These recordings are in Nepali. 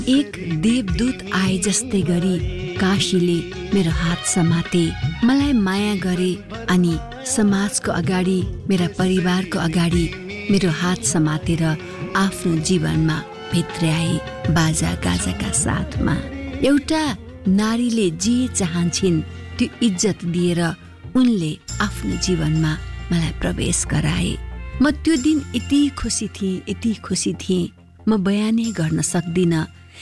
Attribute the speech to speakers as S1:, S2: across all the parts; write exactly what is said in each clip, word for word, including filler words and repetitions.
S1: एक देवदूत आए जस्तै गरी काशीले मेरो हात समाते, मलाई माया गरे अनि समाजको अगाडि, मेरा परिवारको अगाडि मेरो हात समातेर आफ्नो जीवनमा भित्र्याए बाजा गाजाका साथमा। एउटा नारीले जे चाहन्छिन् त्यो इज्जत दिएर उनले आफ्नो जीवनमा मलाई प्रवेश गराए। म त्यो दिन यति खुसी थिएँ, यति खुसी थिएँ, म बयानै गर्न सक्दिन।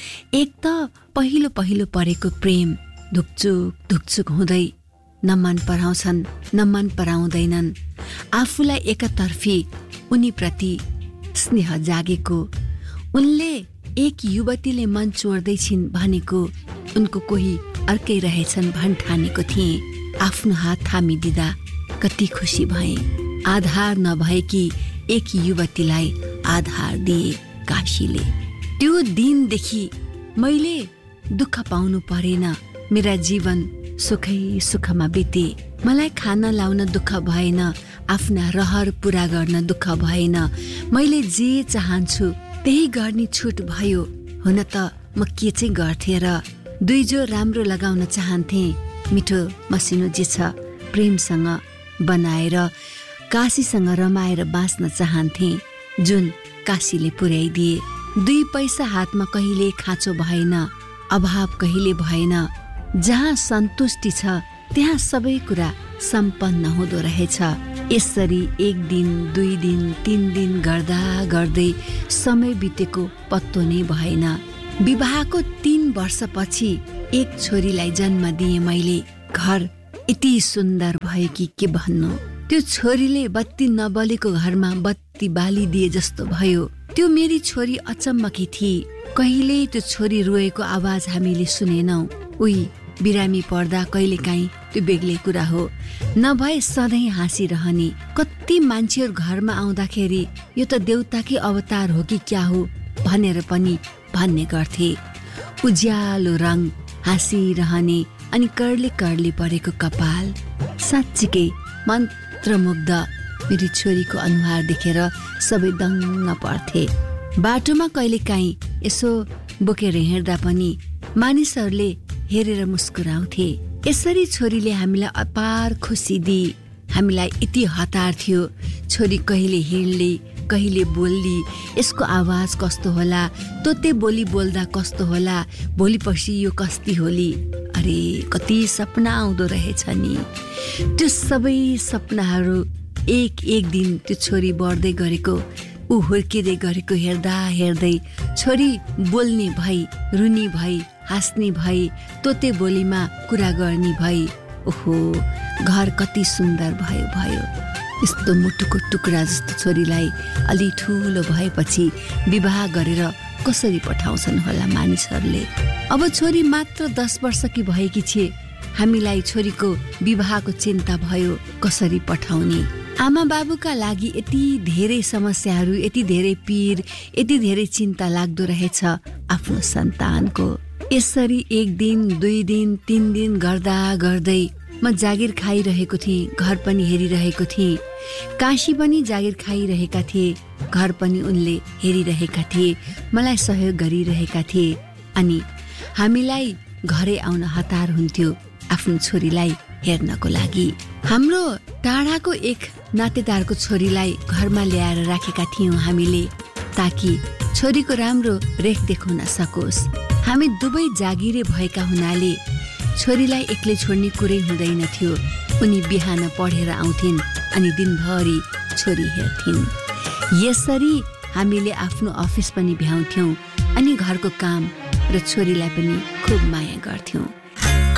S1: एक त पहिलो पहिलो परेको प्रेम धुकचुक धुकचुक हुँदै न मन पराउँछन् न मन पराउँदैनन्। आफूलाई एकतर्फी उनीप्रति स्नेह जागेको, उनले एक युवतीले मन चोर्दैछिन् भनेको उनको कोही अर्कै रहेछन् भन्ठानेको थिएँ। आफ्नो हात थामिदिँदा कति खुसी भए। आधार नभएकी एक युवतीलाई आधार दिए काशीले। त्यो दिनदेखि मैले दुःख पाउनु परेन। मेरा जीवन सुखै सुखमा बिते। मलाई खाना लाउन दुःख भएन, आफ्ना रहर पूरा गर्न दुःख भएन। मैले जे चाहन्छु त्यही गर्ने छुट भयो। हुन त म के चाहिँ गर्थेँ र? दुईजो राम्रो लगाउन चाहन्थे, मिठो मसिनो जे छ प्रेमसँग बनाएर काशीसँग रमाएर बाँच्न चाहन्थे, जुन काशीले पुर्याइदिए। दुई पैसा हातमा कहिले खाँचो भएन, अभाव कहिले भएन। जहाँ सन्तुष्टि छ त्यहाँ सबै कुरा सम्पन्न हुँदो रहेछ। यसरी एक दिन, दुई दिन, तीन दिन गर्दा गर्दै समय बितेको पत्तो नै भएन। विवाहको तीन वर्षपछि एक छोरीलाई जन्म दिए मैले। घर यति सुन्दर भयो कि के भन्नु। त्यो छोरीले बत्ती नबलेको घरमा बत्ती बालिदिए जस्तो भयो। त्यो मेरी छोरी अचम्मकी थिए। कहिले त्यो छोरी रोएको आवाज हामीले सुनेनौ। उही बिरामी पर्दा कहिलेकाहीँ त्यो बेग्लै कुरा हो, नभए सधैँ हाँसिरहने। कति मान्छेहरू घरमा आउँदाखेरि यो त देउताकै अवतार हो कि क्या हो भनेर पनि भन्ने गर्थे। उज्यालो रङ, हाँसिरहने अनि कर्ले कर्ले परेको कपाल, साँच्चीकै मन्त्रमुग्ध। मेरी छोरीको अनुहार देखेर सबै दङ्ग पर्थे। बाटोमा कहिलेकाहीँ यसो बोकेर हिँड्दा पनि मानिसहरूले हेरेर मुस्कुराउँथे। यसरी छोरीले हामीलाई अपार खुसी दिए। हामीलाई यति हतार थियो, छोरी कहिले हिँड्ली कहिले बोल्ली, यसको आवाज कस्तो होला, तोते बोली बोल्दा कस्तो होला, भोलि पर्सि यो कस्ती होली। अरे कति सपना आउँदो रहेछ नि। त्यो सबै सपनाहरू एक एक दिन त्यो छोरी बढ्दै गरेको, ऊ हुर्किँदै गरेको हेर्दा हेर्दै छोरी बोल्ने भई, रुनी भई, हाँस्ने भई, तोते बोलीमा कुरा गर्ने भई। ओहो, घर कति सुन्दर भयो भयो। यस्तो मुटुको टुक्रा जस्तो छोरीलाई अलि ठुलो भएपछि विवाह गरेर कसरी पठाउँछन् होला मानिसहरूले। अब छोरी मात्र दस वर्षकी भएकी छे, हामीलाई छोरीको विवाहको चिन्ता भयो, कसरी पठाउने। आमा बाबुका लागि यति धेरै समस्याहरू, यति धेरै पीर, यति धेरै चिन्ता लाग्दो रहेछ आफ्नो सन्तानको। यसरी एक दिन, दुई दिन, तीन दिन गर्दा गर्दै म जागिर खाइरहेको थिएँ, घर पनि हेरिरहेको थिएँ। काशी पनि जागिर खाइरहेका थिए, घर पनि उनले हेरिरहेका थिए, मलाई सहयोग गरिरहेका थिए। अनि हामीलाई घरै आउन हतार हुन्थ्यो आफ्नो छोरीलाई हेर्नको लागि। हाम्रो टाढाको एक नातेदारको छोरीलाई घरमा ल्याएर राखेका थियौँ हामीले, ताकि छोरीको राम्रो रेखदेख हुन सकोस्। हामी दुवै जागिरे भएका हुनाले छोरीलाई एक्लै छोड्ने कुरै हुँदैन थियो। उनी बिहान पढेर आउँथिन् अनि दिनभरि छोरी हेर्थिन्। यसरी हामीले आफ्नो अफिस पनि भ्याउँथ्यौँ अनि घरको काम र छोरीलाई पनि खुब माया गर्थ्यौँ।